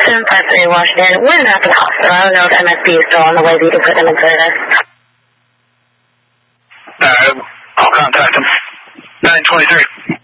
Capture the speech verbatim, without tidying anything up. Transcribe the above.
seven five three Washington. We're not at the hospital. I don't know if M S B is still on the way, but you can put them in further. Alright, I'll contact them. nine twenty-three.